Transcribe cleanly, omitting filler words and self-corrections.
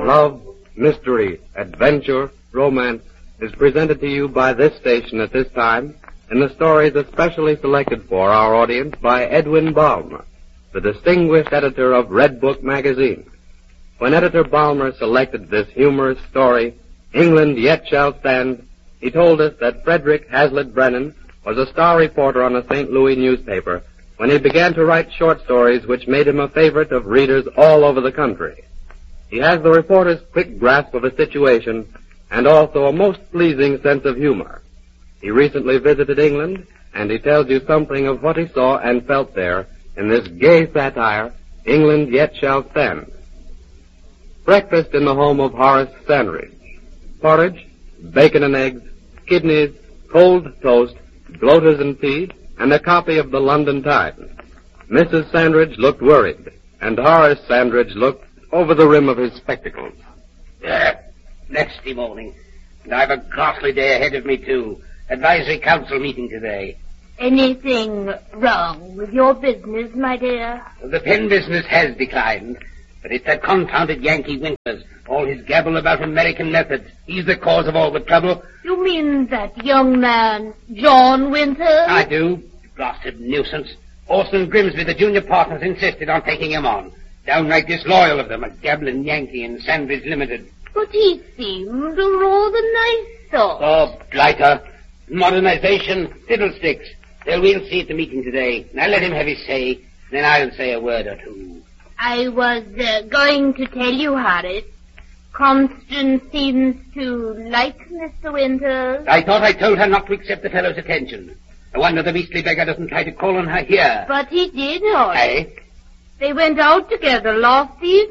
Love, mystery, adventure, romance is presented to you by this station at this time in the stories especially selected for our audience by Edwin Balmer, the distinguished editor of Red Book magazine. When Editor Balmer selected this humorous story, England Yet Shall Stand, he told us that Frederick Hazlitt Brennan was a star reporter on a St. Louis newspaper when he began to write short stories which made him a favorite of readers all over the country. He has the reporter's quick grasp of a situation and also a most pleasing sense of humor. He recently visited England, and he tells you something of what he saw and felt there in this gay satire, England Yet Shall Stand. Breakfast in the home of Horace Sandridge. Porridge, bacon and eggs, kidneys, cold toast, bloaters and tea, and a copy of the London Times. Mrs. Sandridge looked worried, and Horace Sandridge looked over the rim of his spectacles. Next morning. And I've a ghastly day ahead of me, too. Advisory council meeting today. Anything wrong with your business, my dear? The pen business has declined, but it's that confounded Yankee Winters. All his gabble about American methods. He's the cause of all the trouble. You mean that young man, John Winters? I do. Blasted nuisance. Orson Grimsby, the junior partners, insisted on taking him on. Downright disloyal of them, a gabbling Yankee in Sandridge Limited. But he seemed a rather nice sort. Oh, blighter. Modernization, fiddlesticks. Well, we'll see at the meeting today. Now let him have his say, then I'll say a word or two. I was going to tell you, Horace. Constance seems to like Mr. Winters. I thought I told her not to accept the fellow's attention. I wonder the beastly beggar doesn't try to call on her here. But he did, Horace. Aye? They went out together last evening.